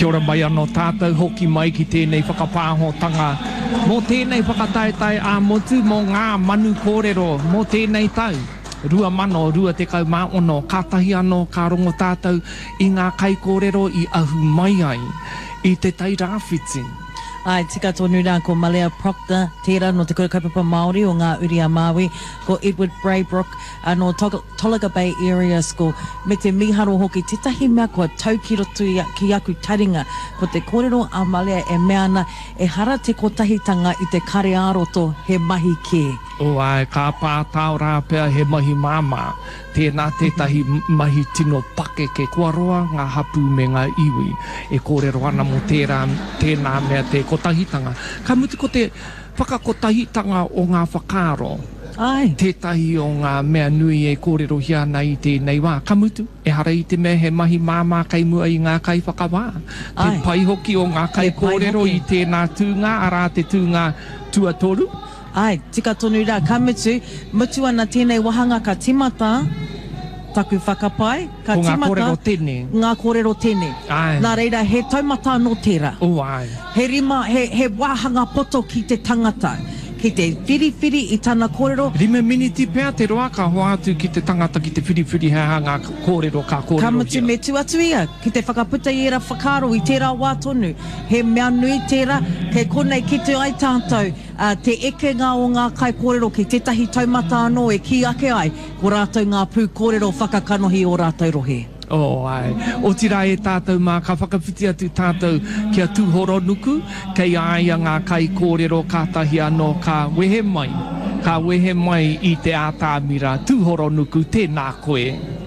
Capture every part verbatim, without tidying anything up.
Kia ora mai anō tātou hoki mai ki tēnei whakapāhotanga. Mō tēnei whakataetai a motu mō ngā manu kōrero mō tēnei tau. Rua mano, rua te kau mā ono, kātahi anō, kā rongo tātou i ngā kai kōrero i ahu mai ai i te tai rāwhiti. Ai, tika tonu rā ko Malea Proctor, tērā no te kaupapa Māori o ngā uri a Māui, ko Edward Braybrook, uh, no Tolaga Bay Area School, me te miharo hoki, tetahi mea kua tau ki rotu ki aku taringa, ko te kōrero a Malea e meana, e hara te kotahitanga i te kare āroto he mahi kē. O ai, ka pātau rā pēr he mahi māma, tēnā tētahi mahi tino pake ke kua roa ngā hapu me ngā iwi, e kōrero ana mo tērā, tēnā mea te kotahitanga. Ka mutu ko te whakakotahitanga o ngā whakaro. Ai. Tētahi o ngā mea nui e kōrero hia nei tēnei wā. Ka mutu, e hara i te mea he mahi māma kai mua i ngā kai whakawā. Te Ai. pai hoki o ngā kai kōrero i tēnā tūngā, arā te tūngā tuatoru. Ai, tika tonu rā, ka mutu, mutu ana tēnei wahanga ka timata, taku whakapai, ka Ko ngā timata, kōrero tēne. ngā kōrero tēne. Ai. Nā reira, he taumata anō tērā. O ai. He rima, he, he wāhanga poto ki te tangata, ki te whiriwhiri i tana kōrero. Rime miniti pēr te roa ka hoa atu ki te tangata ki te whiriwhiri hea ngā kōrero ka kōrero Ka mutu hia. me tu atu ia, ki te whakaputa i era whakaro i tērā wā tonu. He mea nui tērā, kei konei ki te ai tātou, uh, te eke ngā o ngā kai kōrero ki tetahi taumata anō e ki ake ai, ko rātou ngā pū kōrero whakakanohi o rātou rohe. O ai, o tira e tātou mā ka whakawhiti atu tātou kia tūhoro nuku, kei aia ngā kai kōrero kātahi anō ka wehe mai, ka wehe mai i te ātāmira, tūhoro nuku, tēnā koe.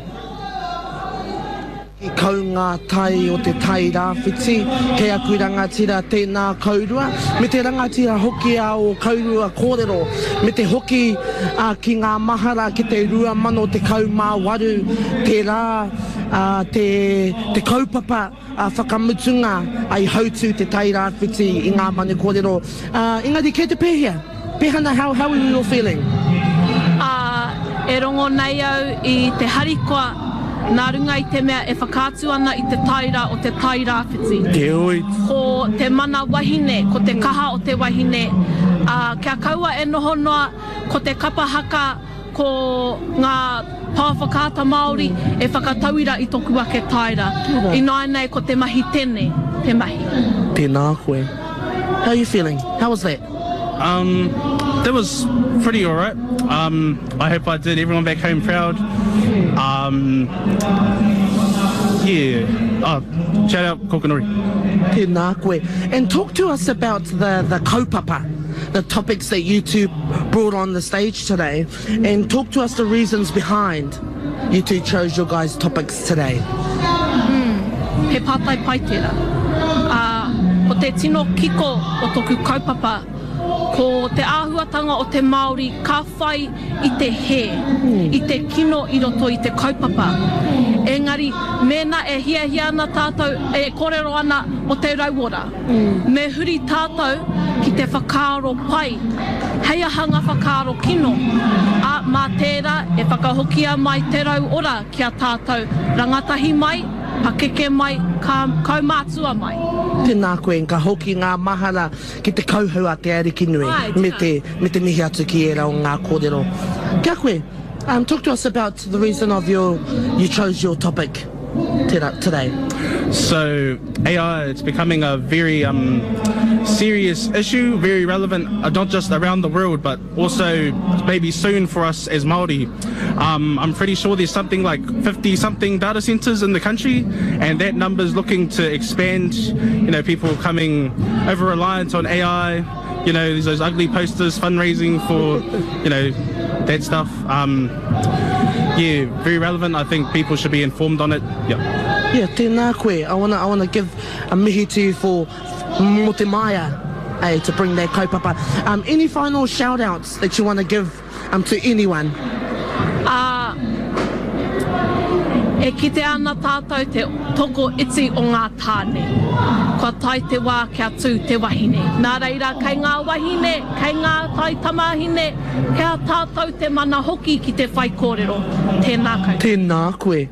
I kau ngā tai o te tai rāwhiti, kei aku rangatira tēnā kaurua, me te rangatira hoki a o kaurua kōrero, me te hoki uh, ki ngā mahara ki te rua mano te kau mā waru, te rā, uh, te, te kaupapa uh, whakamutunga ai hautu te tai rāwhiti i ngā manu kōrero. Uh, Engari, kei te pēhea? Pēhana, how, how are you all feeling? Uh, e rongo nei au i te harikoa, nā runga i te mea e whakātu ana i te taira o te tai rāwhiti. Te oi. Ko te mana wahine, ko te kaha o te wahine. Uh, kia kaua e noho noa, ko te kapahaka, ko ngā pāwhakāta Māori e whakatauira i toku ake taira. I nai nei ko te mahi tene, te mahi. Tēnā koe. How are you feeling? How was that? Um, that was pretty alright. Um, I hope I did everyone back home proud. Um, yeah. Oh, shout out Kokonori. Tēnā koe. And talk to us about the, the kaupapa, the topics that you two brought on the stage today, and talk to us the reasons behind you two chose your guys' topics today. Mm, he pātai pai tērā. Uh, ko te tino kiko o toku kaupapa, ko te āhuatanga o te Māori ka whai i te he, i te kino i roto i te kaupapa. Engari, mena e hia hia ana tātou, e kōrero ana o te rauora. Mm. Me huri tātou ki te whakaaro pai, hei ahanga whakaaro kino. A mā tērā e whakahokia mai te rauora kia tātou rangatahi mai, pakeke mai, ka kaumātua mai. Tēnā koe, ka hoki ngā mahara ki te kauhau a te ariki nui, Ai, me te, me te mihi atu ki era o ngā kōrero. Kia koe, um, talk to us about the reason of your, you chose your topic today. So A I, it's becoming a very um, serious issue, very relevant, uh, not just around the world, but also maybe soon for us as Māori. Um, I'm pretty sure there's something like fifty something data centers in the country, and that number's looking to expand. You know, people coming over reliant on A I. You know, there's those ugly posters fundraising for, you know, that stuff. Um, yeah, very relevant. I think people should be informed on it. Yeah. Yeah, tēnā koe. I wanna, I wanna give a mihi to you for mō te maia, eh, to bring that kaupapa. Um, any final shout-outs that you wanna give um, to anyone? Uh, e kite ana tātou te toko iti o ngā tāne. Kua tai te wā kia tū te wahine. Nā reira, kei ngā wahine, kei ngā tai tamahine, kia tātou te mana hoki ki te whai kōrero. Tēnā koutou. Tēnā koe.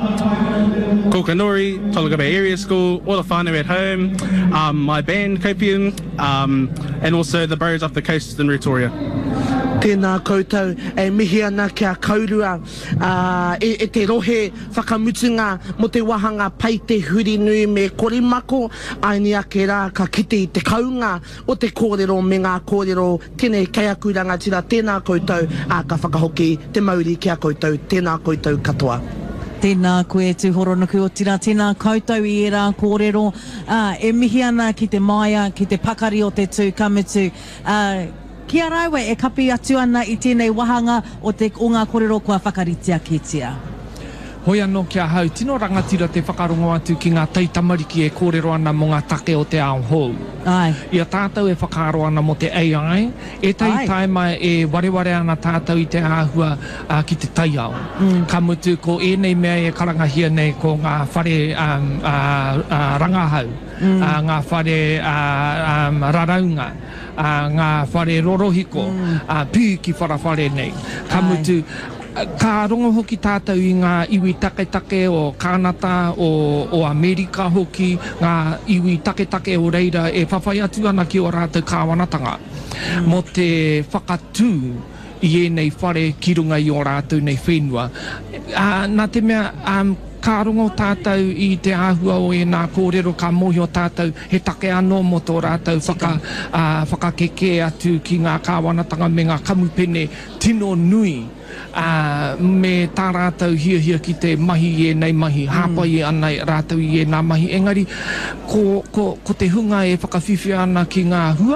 Kokanori, Tolaga Bay Area School, all the whānau at home, um, my band, Copium, um, and also the Bros up the coast in Retoria. Tēnā koutou e mihi ana kia kaurua uh, e, e te rohe whakamutunga mo te wahanga pai te huri nui me korimako aini ake rā ka kite i te kaunga o te kōrero me ngā kōrero tēnei kei aku rangatira tēnā koutou a ka whakahoki te mauri kia koutou tēnā koutou katoa. Tēnā koe tūhoronuku o tira, tēnā koutou i e rā kōrero, uh, e mihi ana ki te maia, ki te pakari o te tū kamutu. Uh, Kia raiwe e kapi atu ana i tēnei wahanga o te o ngā kōrero kua whakaritia kitia. Hoi anō kia hau, tino rangatira te whakarongo atu ki ngā taitamariki e kōrero ana mo ngā take o te ao hou. Ai. Ia tātou e whakaaro ana mo te A I, e tai taima e wareware ana tātou i te āhua uh, ki te taiao. Mm. Ka mutu ko ēnei mea e karangahia nei ko ngā whare um, uh, uh, rangahau, mm. uh, ngā whare uh, um, raraunga, uh, ngā whare rorohiko, mm. uh, pū ki wharawhare nei. Ka mutu, ka rongo hoki tātou i ngā iwi take take o Kānata, o, o Amerika hoki, ngā iwi take take o reira e whawhai atu ana ki o rātou kāwanatanga. Mm. Mo te whakatū i e nei whare ki runga i o rātou nei whenua. Uh, nā te mea, um, ka rongo tātou i te āhua o e nā kōrero ka mohi o tātou he take anō mo tō rātou whaka, uh, whakakeke atu ki ngā kāwanatanga me ngā kamupene tino nui. Uh, me tā rātou hia hia ki te mahi e nei mahi, mm. hāpai e ana rātou i e nā mahi. Engari, ko, ko, ko te hunga e whakawhiwhi ana ki ngā hua,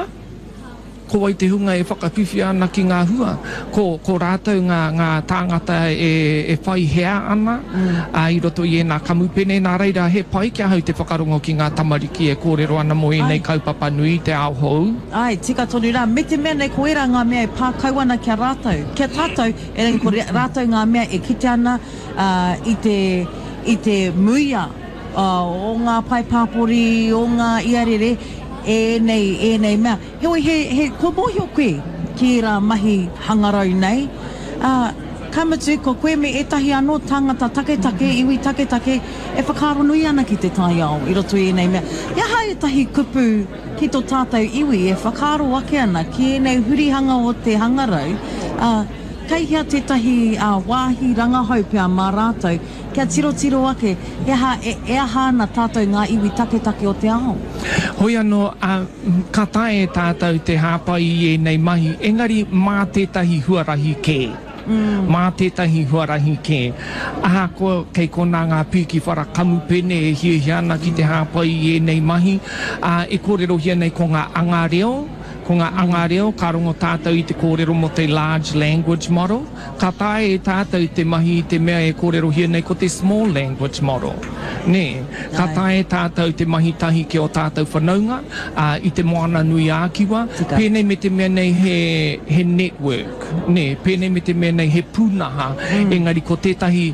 ko wai te hunga e whakawhiwhi ana ki ngā hua, ko, ko rātou ngā, ngā tāngata e, e whai hea ana, mm. uh, i roto i e nā kamupene, nā reira he pai kia hau te whakarongo ki ngā tamariki e kōrero ana mo e nei kaupapa nui te ao hou. Ai, tika tonu rā, me te mea nei ko era ngā mea e pākau ana kia rātou. Kia tātou, e nei ko rātou ngā mea e kite ana uh, i, te, i te muia uh, o ngā pai pāpori, o ngā iarere, e nei, e nei mea. Heoi, he, he, ko mohi o koe ki rā mahi hangarau nei. Uh, Kamutu, ko koe me etahi anō tangata take take, iwi take take, e whakaro nui ana ki te tai ao, i roto i nei mea. Ia hai etahi kupu ki tō tātou iwi, e whakaro ake ana ki e nei hurihanga o te hangarau. Uh, Kei hea tētahi uh, wāhi rangahau pia mā rātou, kia tiro tiro ake, ea, e, ea hāna tātou ngā iwi take take o te ao. Hoi anō, uh, ka tae tātou te hāpai e nei mahi, engari mā tētahi huarahi kē. Mm. Mā tētahi huarahi kē. Aha ko kei kona ngā pīki whara kamupene e hia hia ana ki te hāpai e nei mahi, uh, e kōrero hia nei ko ngā anga reo, ko ngā anga reo, ka rongo tātou i te kōrero mo te large language model, ka tae e tātou te mahi i te mea e kōrero hia nei ko te small language model. Ne, ka tae tātou te mahi tahi ke o tātou whanaunga, uh, i te moana nui ākiwa, pēnei me te mea nei he, he network, ne, pēnei me te mea nei he pūnaha, mm. engari ko tētahi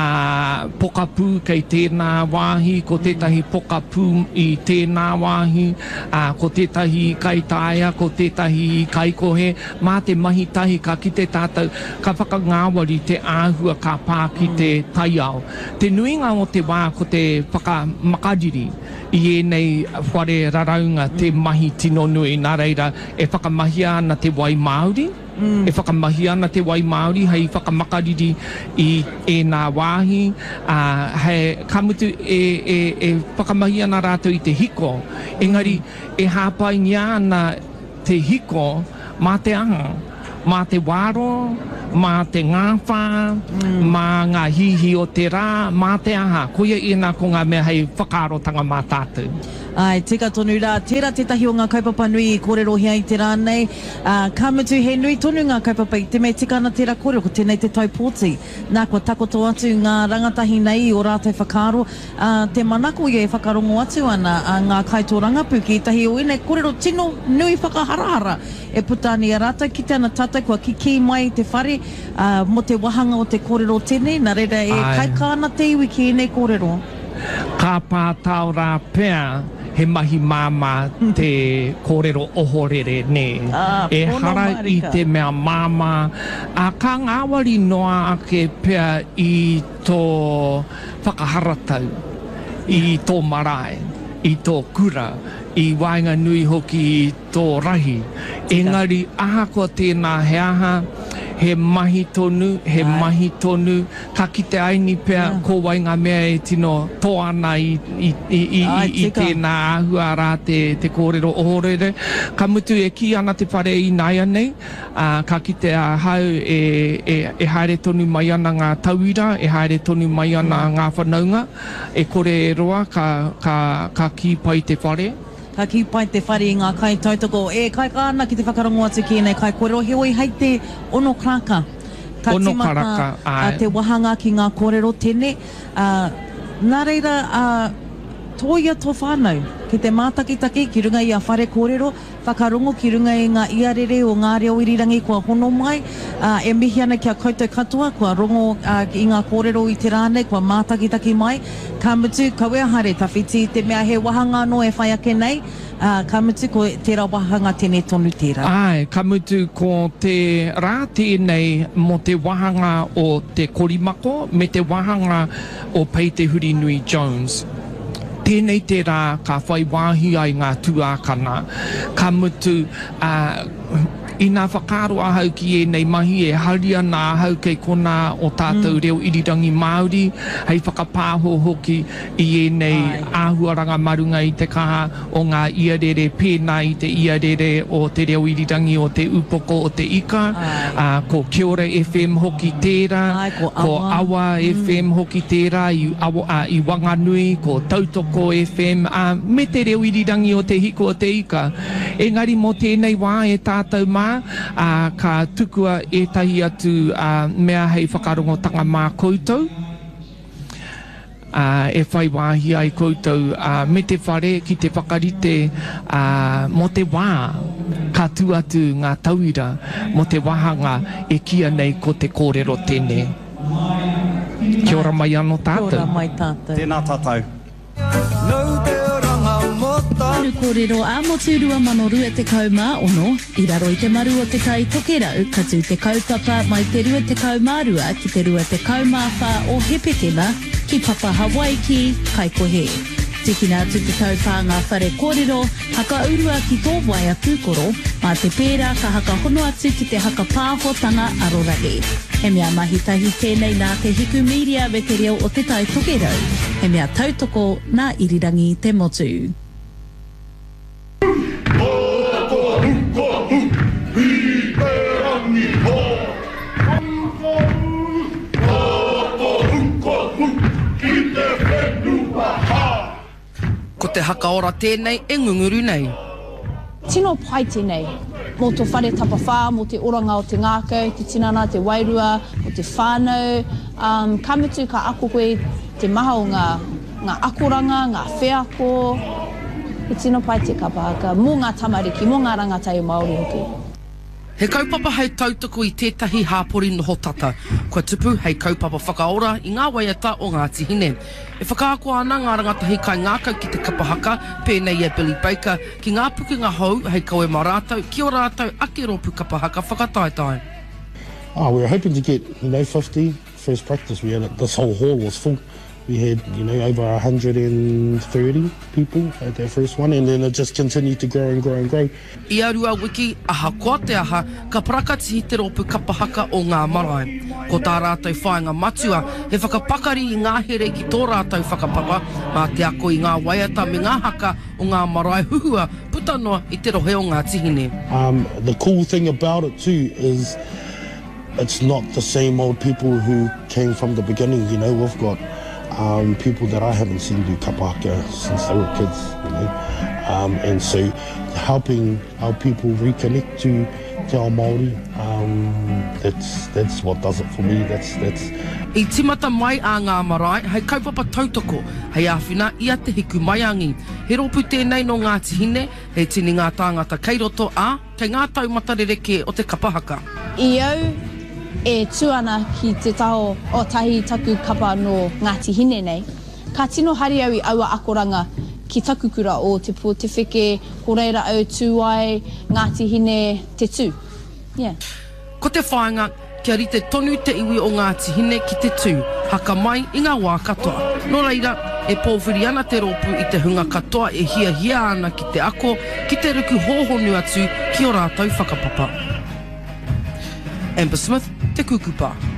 uh, pokapū kei tēnā wāhi, ko tētahi pokapū i tēnā wāhi, uh, ko tētahi kai tāia, ko tētahi kaikohe, mā te mahi tahi ka ki te tātou, ka whakangāwari te āhua ka pā ki te taiao. Te nuinga o te wā ko te whakamakariri i e nei whare raraunga te mahi tino nui, nā reira e whakamahi ana te wai Māori, mm. e whakamahi ana te wai Māori, hei whakamakariri i e nā wāhi, uh, hei kamutu e, e, e whakamahi ana rātou i te hiko, engari e hāpai ngia ana te hiko mā te anga, mā te wāro, mā te ngāwha, mm. mā ngā hihi o te rā, mā te aha. Koia i nā ko ngā mea hei whakaarotanga mā tātou. Ai, tika tonu rā, tērā tētahi o ngā kaupapa nui i kōrero hea i te rānei. Uh, ka mutu he nui tonu ngā kaupapa i te mea tika ana tērā kōrero, ko tēnei te taupōti. Nā kua takoto atu ngā rangatahi nei o rātai whakaaro. Uh, te manako i e whakarongo atu ana uh, ngā kaito rangapu ki tahi o ine kōrero tino nui whakaharahara. E putani a rātai ki te ana tātai kua kiki mai te whare uh, mo te wahanga o te kōrero tēnei. Nā reira e kaika ana te iwi ki ine kōrero. Ka pātau rā pēr he mahi māma te kōrero ohorere ne. Ah, E pono hara i marika. te mea māma. A ka ngāwari noa ake pea i tō whakaharatau, i tō marae, i tō kura, i wainga nui hoki i tō rahi. Engari, aha ko tēnā he aha, he mahi tonu, he Ai. mahi tonu, ka kite aini pea Yeah. ko wainga mea e tino tō ana i, i, i, i, Ai, i, i tika. tēnā ahua rā te, te kōrero ohorere. Ka mutu e ki ana te whare i naia nei, uh, ka kite a hau e, e, e haere tonu mai ana ngā tauira, e haere tonu mai ana ngā whanaunga, e kore e roa ka, ka, ka ki pai te whare. Ka ki pai te whare i ngā kai tautoko. E kai ka ana ki te whakarongo atu ki nei kai kōrero. He oi hei te ono kraka. Ka Ono timata, karaka, ai. a te wahanga ki ngā kōrero tēne. Uh, nā reira, uh, tōia tō whānau. Ki te mātakitaki, ki runga i a whare kōrero, whakarongo ki runga i ngā iarere o ngā reo irirangi kua hono mai. Uh, e mihi ana kia koutou katoa, kua rongo uh, i ngā kōrero i te rānei, kua mātakitaki mai. Ka mutu, kawea hare, tawhiti, te mea he wahanga no e whai ake nei. Uh, ka mutu ko tērā wahanga tēnei tonu tērā. Ai, ka mutu ko te rā tēnei mo te wahanga o te korimako me te wahanga o Peite Huri Nui Jones. Tēnei te rā ka whai wāhi ai ngā tuākana. Ka mutu uh, i nā whakaro ahau ki e nei mahi e haria nā ahau kei kona o tātou mm. reo irirangi Māori, hei whakapāho hoki i e nei Ai. āhuaranga marunga i te kaha o ngā iarere pēnā i te iarere o te reo irirangi o te upoko o te ika, uh, ko Kiora F M hoki tērā, Ai, ko ko Awa. Awa F M hoki tērā, i, awa, uh, i Wanganui, ko Tautoko F M, uh, me te reo irirangi o te hiko o te ika. Engari mo tēnei wā e tātou mā, uh, ka tukua e tahi atu uh, mea hei whakarongotanga mā koutou. Uh, e whai wāhi ai koutou uh, me te whare ki te whakarite uh, mo te wā ka tu atu ngā tauira mo te wahanga e kia nei ko te kōrero tēne. Kia ora mai anō Kia ora tātou. mai tātou. Tēnā tātou. Maru kōrero a mo te rua mano rua te kaumā ono, i raro i te maru o te kai tokerau, ka tū te kaupapa mai te rua te kaumārua ki te rua te kaumāwha o hepetema ki papa Hawaii ki Kaikohe. Tikina atu te taupā ngā whare kōrero, haka urua ki tō waia pūkoro, mā te pērā ka haka hono atu ki te haka pāhotanga arorage. He mea mahitahi tēnei nā te hiku media me te reo o te tai tokerau. He mea tautoko nā irirangi te motu. Ko te hakaora tēnei e ngunguru nei. Tino pai tēnei, mō tō whare tapawhā, mō te oranga o te ngākau, te tinana, te wairua, o te whānau. Um, ka mutu ka ako koe te maha o ngā, ngā akoranga, ngā wheako. He tino pai te kapahaka, mō ngā tamariki, mō ngā rangatai o Māori hoki. He kaupapa hei tautoko i tētahi hāpori noho tata. Kua tupu hei kaupapa whakaora i ngā waiata o ngā tihine. E whakaako ana ngā rangatahi kai ngākau ki te kapahaka, pēnei e Billy Baker, ki ngā pukinga hou hei koe mā rātou, ki o rātou ake ropu kapahaka whakataetai. Oh, we were hoping to get, you know, fifty. First practice, we had, this whole hall was full. We had, you know, over one hundred thirty people at that first one, and then it just continued to grow and grow and grow. I arua wiki, aha koa te aha, ka paraka tihi te ropu kapahaka o ngā marae. Ko tā rātou whāinga matua, he whakapakari i ngā here ki tō rātou whakapapa, mā te ako i ngā waiata me ngā haka o ngā marae huhua, puta noa i te rohe o ngā tihine. Um, the cool thing about it too is it's not the same old people who came from the beginning, you know, we've got um, people that I haven't seen do kapahaka since they were kids, you know, um, and so helping our people reconnect to te ao Māori, um, that's, that's what does it for me, that's, that's... I timata mai a ngā marae, hei kaupapa tautoko, hei āwhina ia te hiku mai angi. He ropu tēnei no ngā tihine, hei tini ngā tāngata kei roto a, kei ngā taumata rereke o te kapahaka. I au e tuana ki te taho o tahi taku kapa no ngā tihine nei. Ka tino hari au i aua akoranga ki takukura o te pō te wheke, ko reira au tū ai Ngāti Hine te tū. Yeah. Ko te whāinga, kia rite tonu te iwi o Ngāti Hine ki te tū, haka mai i ngā wā katoa. Nō reira, e pōwhiri ana te rōpū i te hunga katoa e hia hia ana ki te ako, ki te ruku hōhonu atu ki o rātou whakapapa. Amber Smith, te Kukupa.